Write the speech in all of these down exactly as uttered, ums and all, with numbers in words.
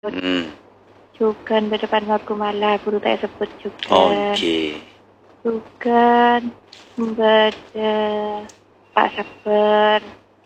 Hmm. Jukan berdepan ngaku malah guru tak sebut jukan. Okey. Jukan berde Pak Sabar.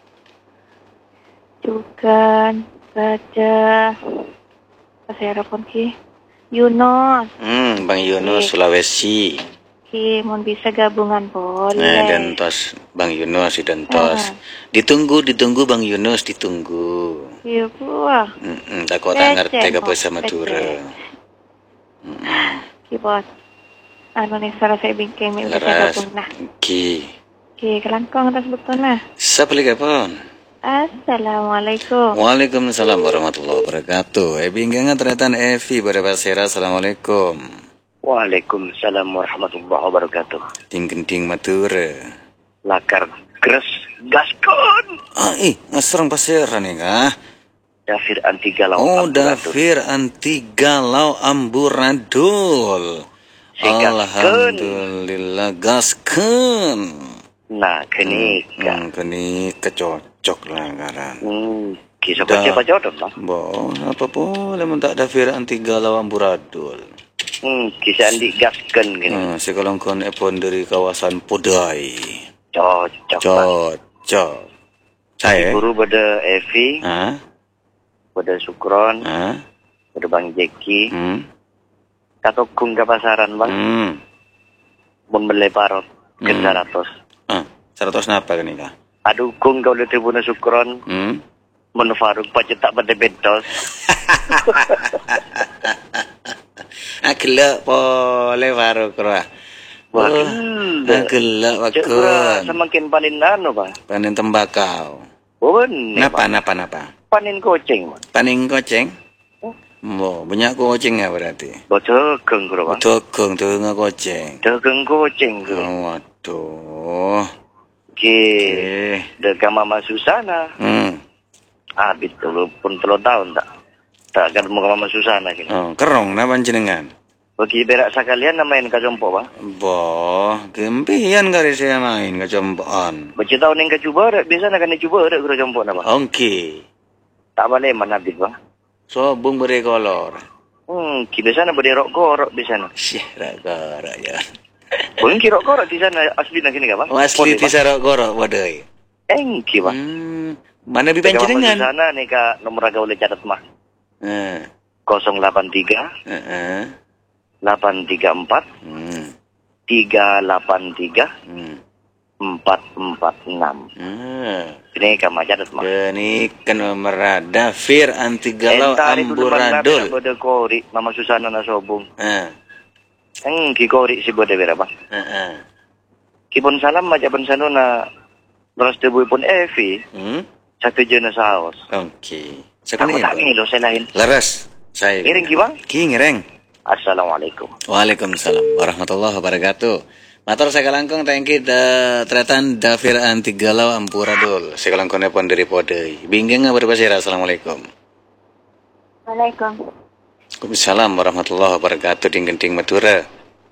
Jukan berde saya rapon ki Yunus. Hmm, Bang Yunus Ki, Sulawesi. ki mau bisa gabungan boleh. Nah, dan tos Bang Yunus dan tos. Ah. Ditunggu, ditunggu Bang Yunus, ditunggu. Iya buah. Hmm, tak kau tak ngerti ke bahasa Madura. Hmm. Ki bos. Anu nih salah saya bingking mi bisa Laras. gabung nah. Ki. Ki kelangkong atas betul nah. Siapa lagi pun? Assalamualaikum. Waalaikumsalam warahmatullahi wabarakatuh. Ebi ingat tretan Evi pada Basera. Assalamualaikum. Waalaikumsalam warahmatullahi wabarakatuh. Ting kenting Madura. Lakar gres gaskon. Ah, eh, ngasrang Basera nih kah? Dafir anti galau. Oh, amburadul. Dafir anti galau amburadul. Si gaskeun. Alhamdulillah gaskeun. Nah, kini Hmm, kini kecocok lah ngaran. hmm, kisah Dah. baca jodoh lah. Bo, apa boleh mentak Dafir anti galau amburadul. Hmm, kisah andi gaskeun gini. Hmm, sekolongkon epon dari kawasan Podai. Cocok. Pak. Cocok. Saya? Guru pada Evi, Hah? pada Sukron, Hah? pada Bang Jeki, Hmm? katokung ke pasaran bang, Hmm. mun meleparot ke Hmm. seratus. Ah, seratus napa kan kah? Aduh kung kau udah tribuna Sukron, Hmm? mun Faruk pacetak pada bentos. Agelak boleh baru kerah. Wah, agelak Cek bro, wakon. semakin panin nano pak. Panen tembakau. Bon, Napa napa napa? panin kucing pak. Paning koceng? Bo, banyak koceng ya berarti. Bocor keng bro pak. Tukung tuh nggak koceng. Dagang kucing bro. Oh, waduh. Ki, Eh. dagang mama Susana. Hmm. Habis dulu pun telur tahun tak. Tak akan mau mama Susana gini. Oh, kerong napa jenengan? Bagi berak sekalian namain kajompo pak. Bo, gempian kali saya main kecompoan. Baca tahun yang kecuba ada, biasa nak kena cuba ada kura jompo nama. Oke. Tak boleh mana habis pak. Sobung beri kolor. Hmm, ki biasa nak berderok korok di sana. Syih, ragara ya. Boleh kirok korok di sana asli nak kini pak. Oh, asli di sarok korok wadai. Engki pak. Hmm, mana Dagang mama bipanjenengan? Susana nih kak nomor raga boleh catat mah. Eh, nol delapan tiga heeh. delapan tiga empat Hmm. tiga delapan tiga Hmm. empat empat enam. Ah. Ini kamu catat mah. Ini kan nomor Dafir anti galau Entar itu amburadul. pada kori mama Susana na sobung. Ah. Eng ki kori si bode berapa? Heeh. Kipun salam aja pun sana na terus debu pun Evi Hmm. satu jenis saus. Oke. Aku Sekali tak ngilo saya lain. Laras. Saya. Ngiring ki bang. Ki ngiring. Assalamualaikum. Waalaikumsalam warahmatullahi wabarakatuh. Matur saya kalangkong tangki da tretan Dafir anti galau amburadul. Saya kalangkong nepon dari Podai. Binggeng apa berbasira. Assalamualaikum. Waalaikumsalam. Waalaikumsalam warahmatullahi wabarakatuh. Ding genting Madura.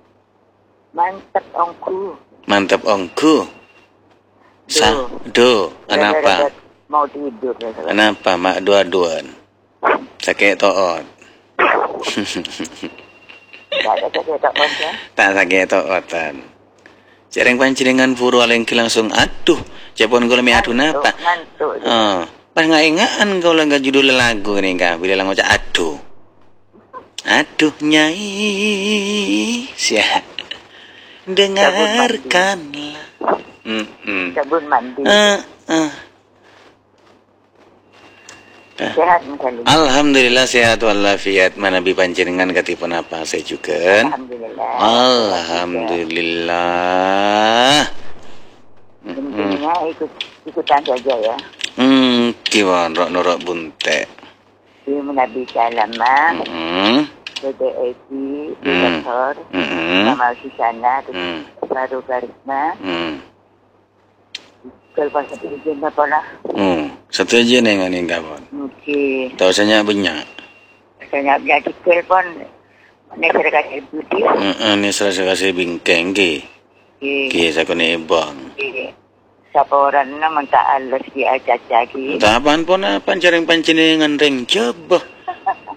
Mantap ongku. Mantap ongku. Sa do. Kenapa? Mau tidur. Kenapa mak dua-duan? Sakit toot. Tak ada tak tak baca. Tak sakit tootan. Cereng pancingan puru alengki langsung aduh. Cepon kau lemi aduh napa? Ngantuk. Oh, pas ngaingaan kau langga judul lagu nih kah? Bila lang ngucap aduh. Aduh nyai. Siap. Dengarkanlah. Hmm, hmm. Sabun mandi. Ah, ah. Sehat sekali. Alhamdulillah sehat walafiat. Mana bi panjenengan katipun apa saya juga. Alhamdulillah. Alhamdulillah. Intinya ikut ikutan saja ya. Hmm, kiwan rok norok bunte. Di Nabi Salama, Hmm. D D E P, Hmm. Doktor, Hmm. Mama Susana, Hmm. Baru Karisma, Hmm. kalau satu izin apa lah. Hmm. Satu aja nih nggak nih kawan. Mungkin Tahu saya banyak. saya punya cikil pun, ini saya kasih budi. Hmm. Ini saya kasih bingkeng ki. Ki saya kena ibang. Siapa orang nak minta alas di aja lagi. Tapan pun apa jaring pancingan ring coba.